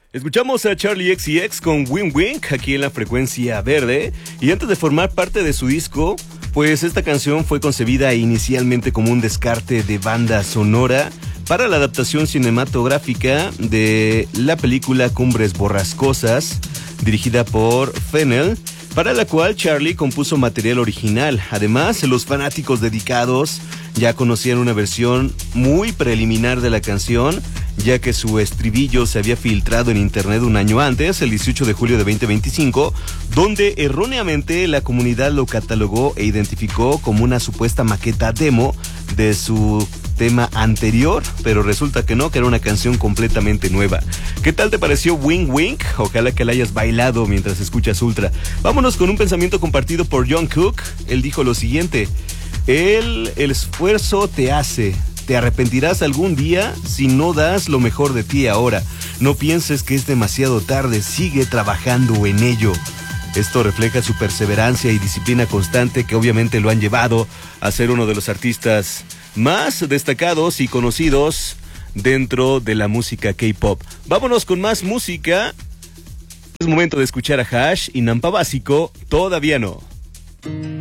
Escuchamos a Charli XCX con Wing Wing aquí en la frecuencia verde, y antes de formar parte de su disco, pues esta canción fue concebida inicialmente como un descarte de banda sonora para la adaptación cinematográfica de la película Cumbres Borrascosas, dirigida por Fennell, para la cual Charli compuso material original. Además, los fanáticos dedicados ya conocían una versión muy preliminar de la canción, ya que su estribillo se había filtrado en internet un año antes, el 18 de julio de 2025, donde erróneamente la comunidad lo catalogó e identificó como una supuesta maqueta demo de su tema anterior, pero resulta que no, que era una canción completamente nueva. ¿Qué tal te pareció Wing Wing? Ojalá que la hayas bailado mientras escuchas Ultra. Vámonos con un pensamiento compartido por John Cook. Él dijo lo siguiente: el esfuerzo te hace. Te arrepentirás algún día si no das lo mejor de ti ahora. No pienses que es demasiado tarde, sigue trabajando en ello. Esto refleja su perseverancia y disciplina constante, que obviamente lo han llevado a ser uno de los artistas más destacados y conocidos dentro de la música K-pop. Vámonos con más música. Es momento de escuchar a Hash y Nampa Básico, Todavía No.